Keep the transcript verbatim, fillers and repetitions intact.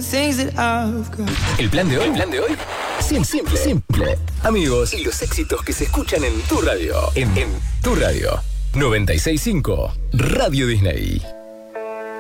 El plan de hoy, el plan de hoy, simple, simple, simple. Amigos, y los éxitos que se escuchan en tu radio, en, en tu radio. noventa y seis punto cinco Radio Disney.